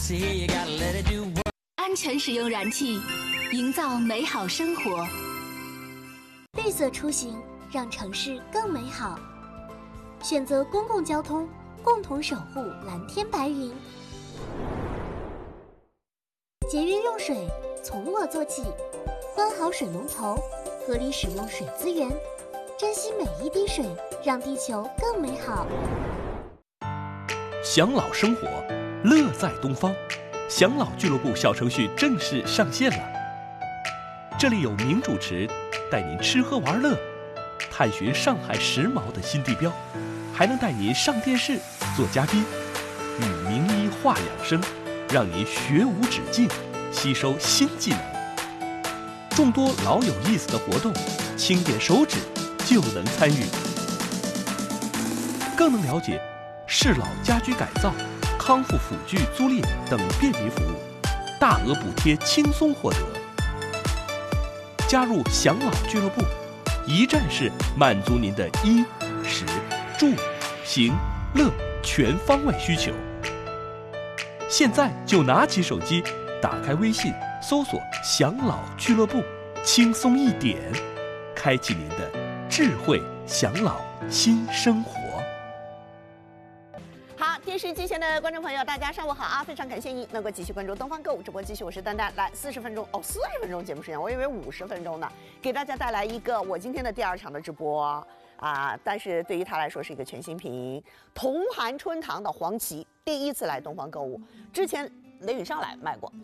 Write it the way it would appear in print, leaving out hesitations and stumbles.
安全使用燃气，营造美好生活。 绿色出行，让城市更美好。选择公共交通，共同守护蓝天白云。节约用水，从我做起。关好水龙头，合理使用水资源，珍惜每一滴水，让地球更美好。 享老生活，乐在东方。享老俱乐部小程序正式上线了，这里有名主持带您吃喝玩乐，探寻上海时髦的新地标，还能带您上电视做嘉宾，与名医话养生，让您学无止境，吸收新技能。众多老有意思的活动，轻点手指就能参与，更能了解适老家居改造、康复辅具租赁等便民服务，大额补贴轻松获得。加入享老俱乐部，一站式满足您的衣、食、住、行、乐全方位需求。现在就拿起手机，打开微信，搜索“享老俱乐部”，轻松一点，开启您的智慧享老新生活。 好，电视机前的观众朋友，大家上午好啊！非常感谢您能够继续关注东方购物直播，继续我是丹丹，来40分钟哦，40分钟节目时间，我以为50分钟呢，给大家带来一个我今天的第2场的直播啊，但是对于他来说是一个全新品，同涵春堂的黄芪第一次来东方购物，之前雷宇上来卖过。